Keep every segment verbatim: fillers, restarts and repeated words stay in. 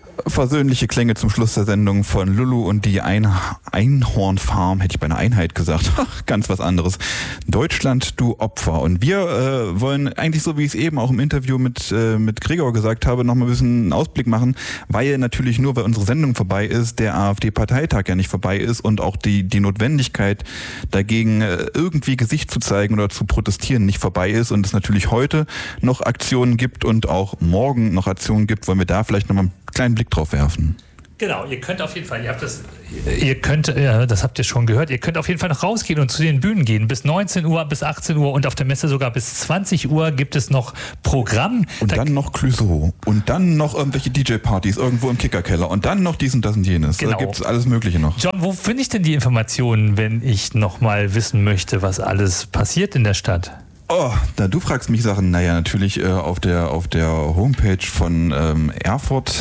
Versöhnliche Klänge zum Schluss der Sendung von Lulu und die Ein- Einhornfarm, hätte ich bei einer Einheit gesagt. Ach, ganz was anderes. Deutschland, du Opfer. Und wir äh, wollen eigentlich, so wie ich es eben auch im Interview mit, äh, mit Gregor gesagt habe, noch mal ein bisschen einen Ausblick machen, weil natürlich nur, weil unsere Sendung vorbei ist, der AfD-Parteitag ja nicht vorbei ist und auch die, die Notwendigkeit dagegen äh, irgendwie Gesicht zu zeigen oder zu protestieren nicht vorbei ist und es natürlich heute noch Aktionen gibt und auch morgen noch Aktionen gibt, wollen wir da vielleicht noch mal einen kleinen Blick drauf werfen. Genau, ihr könnt auf jeden Fall, ihr habt das, ihr könnt, äh, das habt ihr schon gehört, ihr könnt auf jeden Fall noch rausgehen und zu den Bühnen gehen. Bis neunzehn Uhr, bis achtzehn Uhr und auf der Messe sogar bis zwanzig Uhr gibt es noch Programm. Und da dann noch Clouseau und dann noch irgendwelche D J-Partys irgendwo im Kickerkeller und dann noch dies und das und jenes. Genau. Da gibt es alles Mögliche noch. John, wo finde ich denn die Informationen, wenn ich noch mal wissen möchte, was alles passiert in der Stadt? Oh, da du fragst mich Sachen, naja, natürlich äh, auf der auf der Homepage von ähm, Erfurt,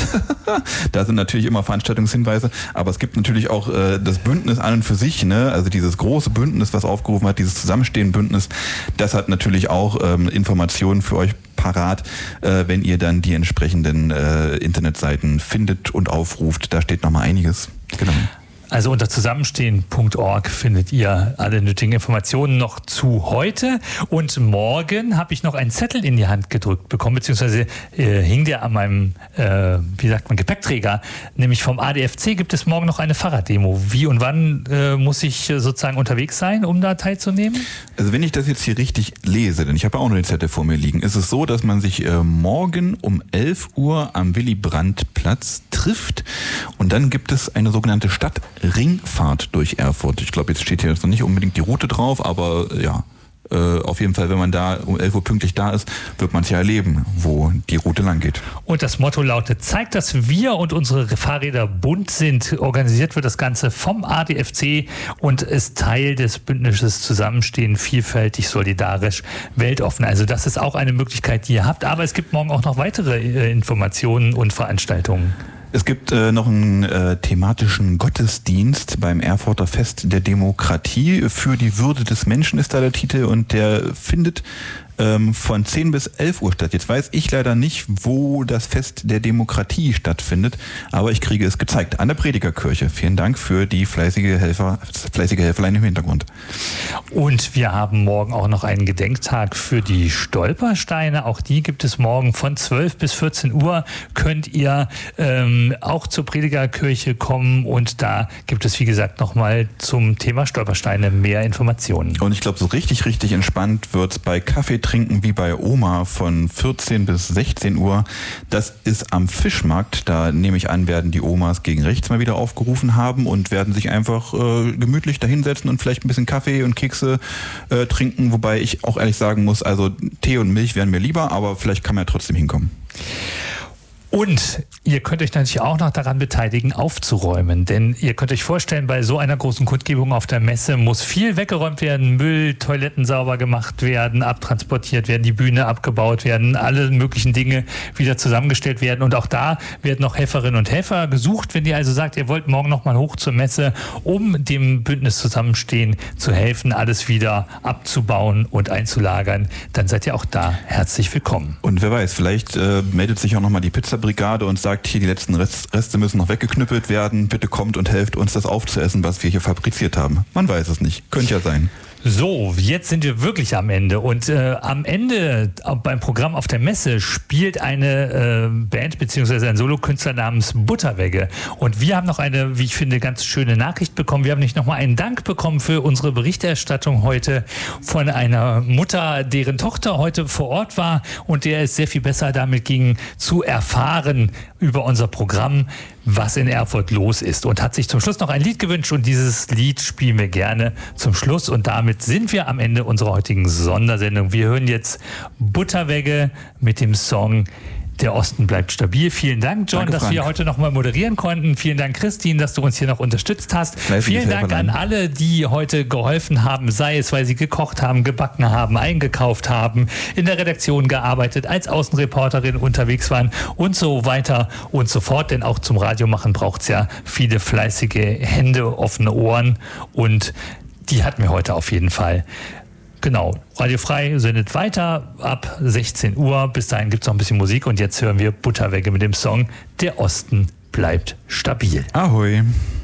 da sind natürlich immer Veranstaltungshinweise, aber es gibt natürlich auch äh, das Bündnis an und für sich, ne, also dieses große Bündnis, was aufgerufen hat, dieses Zusammenstehen-Bündnis, das hat natürlich auch ähm, Informationen für euch parat, äh, wenn ihr dann die entsprechenden äh, Internetseiten findet und aufruft, da steht nochmal einiges. Genau. Also unter zusammenstehen Punkt org findet ihr alle nötigen Informationen noch zu heute. Und morgen habe ich noch einen Zettel in die Hand gedrückt bekommen, beziehungsweise äh, hing der an meinem, äh, wie sagt man, Gepäckträger. Nämlich vom A D F C gibt es morgen noch eine Fahrraddemo. Wie und wann äh, muss ich sozusagen unterwegs sein, um da teilzunehmen? Also wenn ich das jetzt hier richtig lese, denn ich habe auch noch den Zettel vor mir liegen, ist es so, dass man sich äh, morgen um elf Uhr am Willy-Brandt-Platz trifft und dann gibt es eine sogenannte Stadt Ringfahrt durch Erfurt. Ich glaube, jetzt steht hier jetzt noch nicht unbedingt die Route drauf, aber ja, äh, auf jeden Fall, wenn man da um elf Uhr pünktlich da ist, wird man es ja erleben, wo die Route lang geht. Und das Motto lautet, zeigt, dass wir und unsere Fahrräder bunt sind. Organisiert wird das Ganze vom A D F C und ist Teil des Bündnisses Zusammenstehen, vielfältig, solidarisch, weltoffen. Also das ist auch eine Möglichkeit, die ihr habt. Aber es gibt morgen auch noch weitere äh, Informationen und Veranstaltungen. Es gibt äh, noch einen äh, thematischen Gottesdienst beim Erfurter Fest der Demokratie. Für die Würde des Menschen ist da der Titel und der findet ähm, von zehn bis elf Uhr statt. Jetzt weiß ich leider nicht, wo das Fest der Demokratie stattfindet, aber ich kriege es gezeigt an der Predigerkirche. Vielen Dank für die fleißige Helfer, fleißige Helferlein im Hintergrund. Und wir haben morgen auch noch einen Gedenktag für die Stolpersteine. Auch die gibt es morgen von zwölf bis vierzehn Uhr. Könnt ihr ähm, auch zur Predigerkirche kommen und da gibt es, wie gesagt, nochmal zum Thema Stolpersteine mehr Informationen. Und ich glaube, so richtig, richtig entspannt wird es bei Kaffee trinken wie bei Oma von vierzehn bis sechzehn Uhr. Das ist am Fischmarkt. Da nehme ich an, werden die Omas gegen rechts mal wieder aufgerufen haben und werden sich einfach äh, gemütlich dahinsetzen und vielleicht ein bisschen Kaffee und Kekse äh, trinken. Wobei ich auch ehrlich sagen muss, also Tee und Milch wären mir lieber, aber vielleicht kann man ja trotzdem hinkommen. Und ihr könnt euch natürlich auch noch daran beteiligen, aufzuräumen. Denn ihr könnt euch vorstellen, bei so einer großen Kundgebung auf der Messe muss viel weggeräumt werden, Müll, Toiletten sauber gemacht werden, abtransportiert werden, die Bühne abgebaut werden, alle möglichen Dinge wieder zusammengestellt werden. Und auch da werden noch Helferinnen und Helfer gesucht. Wenn ihr also sagt, ihr wollt morgen noch mal hoch zur Messe, um dem Bündnis Zusammenstehen zu helfen, alles wieder abzubauen und einzulagern, dann seid ihr auch da herzlich willkommen. Und wer weiß, vielleicht äh, meldet sich auch noch mal die Pizza Brigade und sagt, hier die letzten Reste müssen noch weggeknüppelt werden, bitte kommt und helft uns das aufzuessen, was wir hier fabriziert haben. Man weiß es nicht, könnte ja sein. So, jetzt sind wir wirklich am Ende und äh, am Ende beim Programm auf der Messe spielt eine äh, Band bzw. ein Solokünstler namens Butterwegge und wir haben noch eine, wie ich finde, ganz schöne Nachricht bekommen. Wir haben nicht nochmal einen Dank bekommen für unsere Berichterstattung heute von einer Mutter, deren Tochter heute vor Ort war und der es sehr viel besser damit ging, zu erfahren über unser Programm, was in Erfurt los ist und hat sich zum Schluss noch ein Lied gewünscht und dieses Lied spielen wir gerne zum Schluss und damit sind wir am Ende unserer heutigen Sondersendung. Wir hören jetzt Butterwegge mit dem Song Der Osten bleibt stabil. Vielen Dank, John, Danke, dass Frank. wir heute nochmal moderieren konnten. Vielen Dank, Christine, dass du uns hier noch unterstützt hast. Fleißig Vielen Dank an alle, die heute geholfen haben, sei es, weil sie gekocht haben, gebacken haben, eingekauft haben, in der Redaktion gearbeitet, als Außenreporterin unterwegs waren und so weiter und so fort. Denn auch zum Radiomachen braucht es ja viele fleißige Hände, offene Ohren und die hatten wir heute auf jeden Fall. Genau, Radio Frei sendet weiter ab sechzehn Uhr. Bis dahin gibt es noch ein bisschen Musik und jetzt hören wir Butterwegge mit dem Song Der Osten bleibt stabil. Ahoi.